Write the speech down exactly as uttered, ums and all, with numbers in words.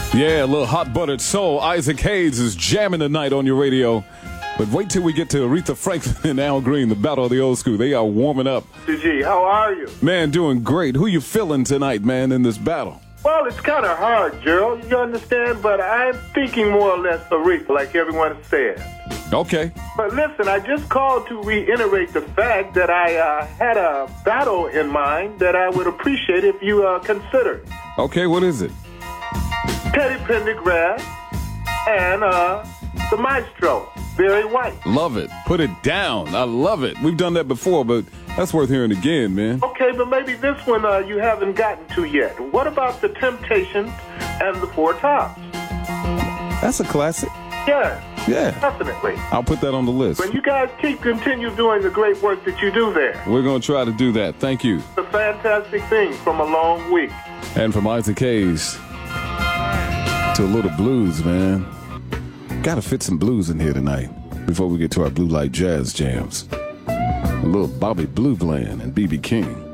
Yeah, a little hot buttered soul. Isaac Hayes is jamming tonight on your radio. But wait till we get to Aretha Franklin and Al Green, the battle of the old school. They are warming up. G, how are you? Man, doing great. Who you feeling tonight, man, in this battle? Well, it's kind of hard, Gerald, you understand? But I'm thinking more or less Aretha, like everyone says. Okay. But listen, I just called to reiterate the fact that I uh, had a battle in mind that I would appreciate if you uh, considered. Okay, what is it? Teddy Pendergrass and uh, the Maestro, Barry White. Love it. Put it down. I love it. We've done that before, but that's worth hearing again, man. Okay, but maybe this one uh, you haven't gotten to yet. What about the Temptations and the Four Tops? That's a classic. Yes. Yeah. Definitely. I'll put that on the list. When you guys keep continue doing the great work that you do there. We're going to try to do that. Thank you. It's a fantastic thing from a long week. And from Isaac Hayes to a little blues, man. Got to fit some blues in here tonight before we get to our Blue Light Jazz jams. A little Bobby Blue Bland and B B King.